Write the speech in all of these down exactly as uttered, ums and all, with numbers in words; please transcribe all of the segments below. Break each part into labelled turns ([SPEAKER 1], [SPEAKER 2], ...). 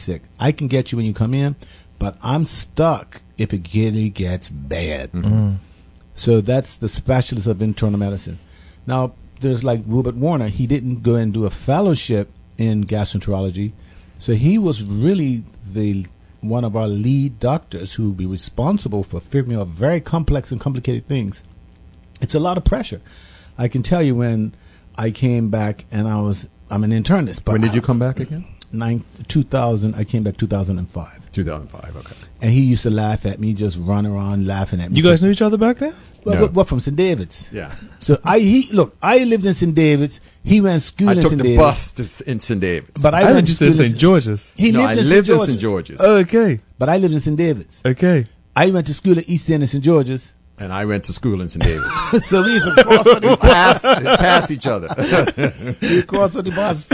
[SPEAKER 1] sick. I can get you when you come in, but I'm stuck if it really gets bad.
[SPEAKER 2] Mm-hmm.
[SPEAKER 1] So that's the specialist of internal medicine. Now, there's like Wilbert Warner. He didn't go and do a fellowship in gastroenterology, so he was really the one of our lead doctors who would be responsible for figuring out very complex and complicated things. It's a lot of pressure. I can tell you when I came back and I was, I'm an internist. But
[SPEAKER 3] when did you
[SPEAKER 1] I,
[SPEAKER 3] come back again?
[SPEAKER 1] Nine, two thousand, I came back two thousand five.
[SPEAKER 3] two thousand five, okay.
[SPEAKER 1] And he used to laugh at me, just run around laughing at me.
[SPEAKER 2] You guys knew each other back then?
[SPEAKER 1] Well,
[SPEAKER 3] No.
[SPEAKER 1] what, what from Saint David's?
[SPEAKER 3] Yeah.
[SPEAKER 1] So I he look, I lived in Saint David's. He went to school
[SPEAKER 3] I
[SPEAKER 1] in
[SPEAKER 3] took
[SPEAKER 1] Saint
[SPEAKER 3] the
[SPEAKER 1] David's.
[SPEAKER 3] bus to, s- in Saint David's.
[SPEAKER 1] But I,
[SPEAKER 2] I
[SPEAKER 1] went
[SPEAKER 2] went
[SPEAKER 1] to
[SPEAKER 2] to
[SPEAKER 1] school in
[SPEAKER 2] Saint George's.
[SPEAKER 1] He
[SPEAKER 3] no,
[SPEAKER 1] lived
[SPEAKER 3] I
[SPEAKER 1] in
[SPEAKER 3] lived
[SPEAKER 1] Saint
[SPEAKER 3] in Saint
[SPEAKER 1] George's.
[SPEAKER 3] George's.
[SPEAKER 2] Oh, okay.
[SPEAKER 1] But I lived in Saint David's.
[SPEAKER 2] Okay.
[SPEAKER 1] I went to school at East End in Saint George's.
[SPEAKER 3] And I went to school in Saint David's.
[SPEAKER 1] So we used to cross on the
[SPEAKER 3] pass, pass each other.
[SPEAKER 1] we crossed on the bus.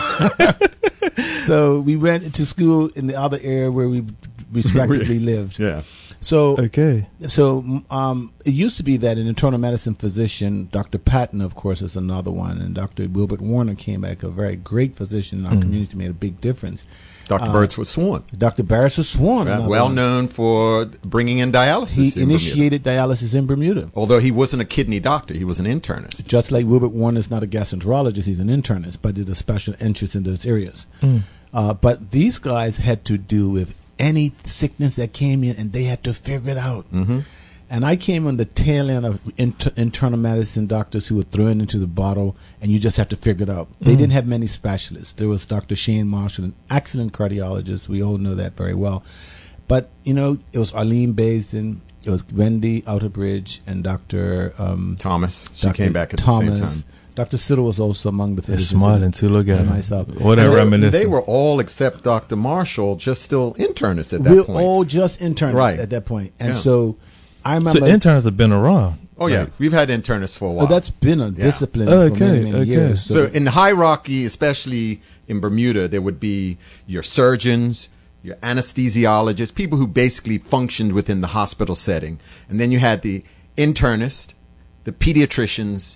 [SPEAKER 1] So we went to school in the other area where we respectively lived.
[SPEAKER 3] Yeah.
[SPEAKER 1] So
[SPEAKER 2] Okay.
[SPEAKER 1] So um, it used to be that an internal medicine physician, Doctor Patton, of course, is another one, and Doctor Wilbert Warner came back, a very great physician in our
[SPEAKER 2] Mm.
[SPEAKER 1] community, made a big difference.
[SPEAKER 3] Doctor
[SPEAKER 1] Uh,
[SPEAKER 3] Birdsworth Swan.
[SPEAKER 1] Doctor Barrister Swan,
[SPEAKER 3] Right,
[SPEAKER 1] another
[SPEAKER 3] well
[SPEAKER 1] one.
[SPEAKER 3] known for bringing in dialysis.
[SPEAKER 1] He
[SPEAKER 3] in
[SPEAKER 1] initiated dialysis in Bermuda.
[SPEAKER 3] Bermuda. Although he wasn't a kidney doctor, he was an internist.
[SPEAKER 1] Just like Wilbert Warner is not a gastroenterologist, he's an internist, but did a special interest in those areas.
[SPEAKER 2] Mm.
[SPEAKER 1] Uh, but these guys had to do with any sickness that came in, and they had to figure it out.
[SPEAKER 3] Mm-hmm.
[SPEAKER 1] And I came on the tail end of inter- internal medicine doctors who were thrown into the bottle, and you just have to figure it out. They
[SPEAKER 2] Mm.
[SPEAKER 1] didn't have many specialists. There was Doctor Shane Marshall, an excellent cardiologist. We all know that very well. But, you know, it was Arlene Baisden, it was Wendy Outerbridge, and Doctor Um,
[SPEAKER 3] Thomas. She
[SPEAKER 1] Doctor
[SPEAKER 3] came back at
[SPEAKER 1] Thomas.
[SPEAKER 3] the same time.
[SPEAKER 1] Doctor Siddle was also among the
[SPEAKER 2] They're
[SPEAKER 1] physicians.
[SPEAKER 2] smiling too. Look at
[SPEAKER 1] and
[SPEAKER 2] him.
[SPEAKER 1] myself.
[SPEAKER 2] What a
[SPEAKER 3] And they-
[SPEAKER 2] reminiscence.
[SPEAKER 3] They were all, except Doctor Marshall, just still internists at that
[SPEAKER 1] We're
[SPEAKER 3] point.
[SPEAKER 1] all just internists
[SPEAKER 3] Right.
[SPEAKER 1] at that point. And
[SPEAKER 3] Yeah.
[SPEAKER 1] so I
[SPEAKER 2] So
[SPEAKER 1] remember...
[SPEAKER 2] interns have been around.
[SPEAKER 3] oh, yeah.
[SPEAKER 1] Right.
[SPEAKER 3] We've had internists for a while.
[SPEAKER 1] well, that's been a discipline
[SPEAKER 2] Oh,
[SPEAKER 1] for
[SPEAKER 2] okay,
[SPEAKER 1] many, many
[SPEAKER 2] okay.
[SPEAKER 1] years.
[SPEAKER 3] So in hierarchy, especially in Bermuda, there would be your surgeons, your anesthesiologists, people who basically functioned within the hospital setting. And then you had the internist, the pediatricians,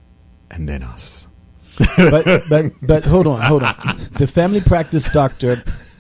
[SPEAKER 3] and then us.
[SPEAKER 1] but but but hold on, hold on. The family practice doctor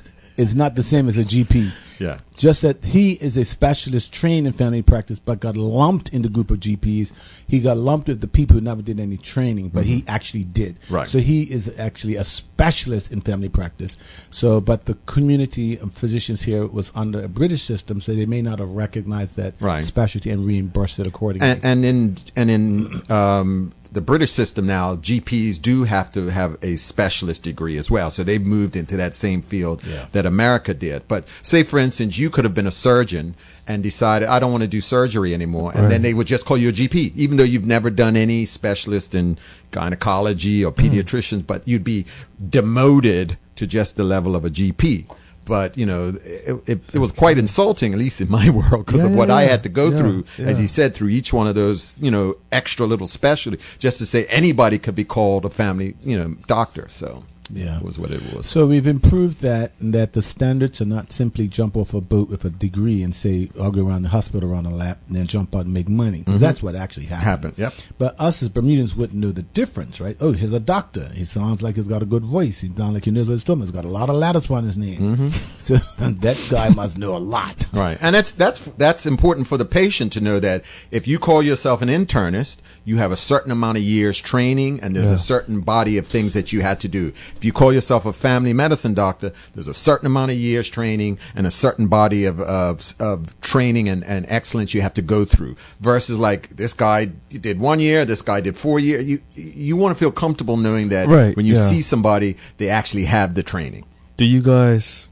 [SPEAKER 1] is not the same as a G P.
[SPEAKER 3] Yeah.
[SPEAKER 1] Just that he is a specialist trained in family practice, but got lumped in the group of G Ps. He got lumped with the people who never did any training, but he actually did.
[SPEAKER 3] Right.
[SPEAKER 1] So he is actually a specialist in family practice. So, but the community of physicians here was under a British system, so they may not have recognized that
[SPEAKER 3] Right.
[SPEAKER 1] specialty and reimbursed it accordingly.
[SPEAKER 3] And, and in and in um, the British system now, G Ps do have to have a specialist degree as well. So they've moved into that same field
[SPEAKER 1] Yeah.
[SPEAKER 3] that America did. But say, for instance, you could have been a surgeon and decided, I don't want to do surgery anymore. And
[SPEAKER 2] Right.
[SPEAKER 3] then they would just call you a G P, even though you've never done any specialist in gynecology or pediatricians, but you'd be demoted to just the level of a G P. But, you know, it, it, it was quite insulting, at least in my world, because
[SPEAKER 2] Yeah,
[SPEAKER 3] of what
[SPEAKER 2] yeah,
[SPEAKER 3] I
[SPEAKER 2] yeah.
[SPEAKER 3] had to go
[SPEAKER 2] Yeah,
[SPEAKER 3] through, as
[SPEAKER 2] yeah.
[SPEAKER 3] he said, through each one of those, you know, extra little specialty, just to say anybody could be called a family, you know, doctor. So
[SPEAKER 1] Yeah.
[SPEAKER 3] was what it was.
[SPEAKER 1] So we've improved that, and that the standards are not simply jump off a boat with a degree and say, I'll go around the hospital around a lap and then jump out and make money. 'Cause that's what actually happened.
[SPEAKER 3] Happened, yep.
[SPEAKER 1] But us as Bermudans wouldn't know the difference, right? Oh, here's a doctor. He sounds like he's got a good voice. He sounds like he knows what he's doing. He's got a lot of letters on his name. So that guy must know a lot.
[SPEAKER 3] Right. And that's that's that's important for the patient to know that if you call yourself an internist, you have a certain amount of years training and there's
[SPEAKER 2] Yeah.
[SPEAKER 3] a certain body of things that you had to do. If you call yourself a family medicine doctor, there's a certain amount of years training and a certain body of of, of training and, and excellence you have to go through. Versus like this guy did one year, this guy did four years. You you want to feel comfortable knowing that
[SPEAKER 2] Right,
[SPEAKER 3] when you
[SPEAKER 2] yeah.
[SPEAKER 3] see somebody, they actually have the training.
[SPEAKER 2] Do you guys,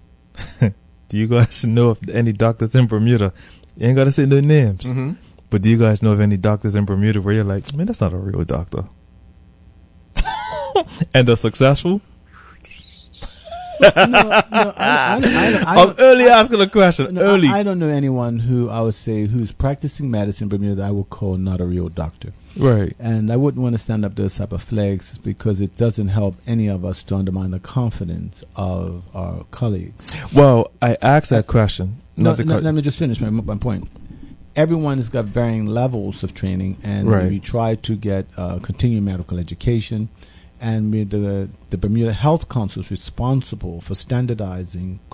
[SPEAKER 2] do you guys know if any doctors in Bermuda? You ain't got to say their names.
[SPEAKER 3] Mhm.
[SPEAKER 2] But do you guys know of any doctors in Bermuda where you're like, man, that's not a real doctor? And they're successful?
[SPEAKER 1] no, no, I, I, I, I,
[SPEAKER 2] I'm early asking a question.
[SPEAKER 1] no,
[SPEAKER 2] early.
[SPEAKER 1] I, I don't know anyone who I would say who's practicing medicine in Bermuda that I would call not a real doctor.
[SPEAKER 2] right.
[SPEAKER 1] And I wouldn't want to stand up those type of flags because it doesn't help any of us to undermine the confidence of our colleagues.
[SPEAKER 2] Well, I asked that question.
[SPEAKER 1] No,
[SPEAKER 2] Not to
[SPEAKER 1] no,
[SPEAKER 2] cut-
[SPEAKER 1] let me just finish my, my point. Everyone has got varying levels of training, and
[SPEAKER 2] Right.
[SPEAKER 1] we try to get uh, continuing medical education. And we, the, the Bermuda Health Council is responsible for standardizing